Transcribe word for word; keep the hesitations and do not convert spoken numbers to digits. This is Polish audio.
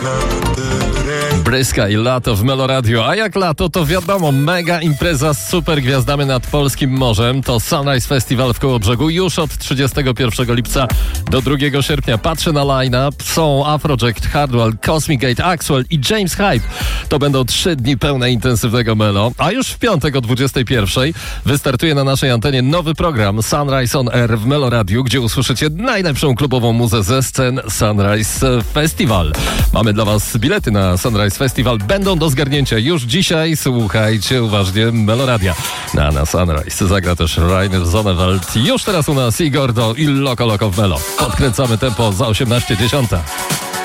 Bryska i lato w Meloradio. A jak lato, to wiadomo, mega impreza z super gwiazdami nad polskim morzem. To Sunrise Festival w Kołobrzegu już od trzydziestego pierwszego lipca do drugiego sierpnia. Patrzę na line-up. Są Afrojack, Hardwell, Cosmic Gate, Axwell i James Hype. To będą trzy dni pełne intensywnego melo. A już w piątek o dwudziestej pierwszej wystartuje na naszej antenie nowy program Sunrise on Air w Meloradiu, gdzie usłyszycie najlepszą klubową muzę ze scen Sunrise Festival. Mamy dla was bilety na Sunrise Festival. Będą do zgarnięcia już dzisiaj. Słuchajcie uważnie Meloradia. Na, na Sunrise zagra też Rainer Zonneveld. Już teraz u nas Igor do i Loco Loco w Melo. Podkręcamy tempo za osiemnaście dziesiąta.